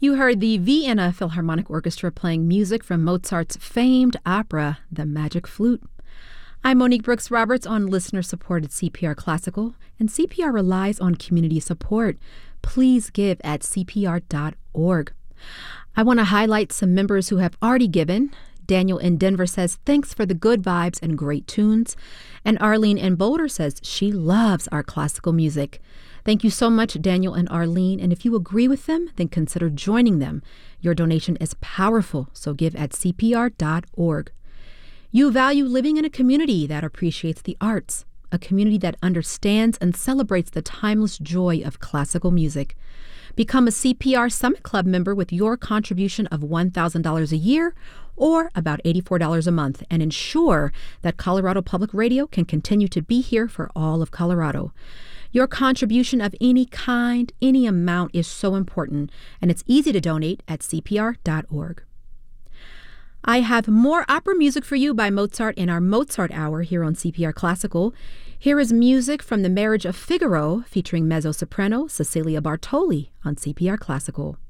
You heard the Vienna Philharmonic Orchestra playing music from Mozart's famed opera, The Magic Flute. I'm Monique Brooks Roberts on listener-supported CPR Classical, and CPR relies on community support. Please give at cpr.org. I want to highlight some members who have already given. Daniel in Denver says, thanks for the good vibes and great tunes. And Arlene in Boulder says she loves our classical music. Thank you so much, Daniel and Arlene. And if you agree with them, then consider joining them. Your donation is powerful, so give at cpr.org. You value living in a community that appreciates the arts, a community that understands and celebrates the timeless joy of classical music. Become a CPR Summit Club member with your contribution of $1,000 a year or about $84 a month and ensure that Colorado Public Radio can continue to be here for all of Colorado. Your contribution of any kind, any amount is so important, and it's easy to donate at cpr.org. I have more opera music for you by Mozart in our Mozart Hour here on CPR Classical. Here is music from The Marriage of Figaro featuring mezzo-soprano Cecilia Bartoli on CPR Classical.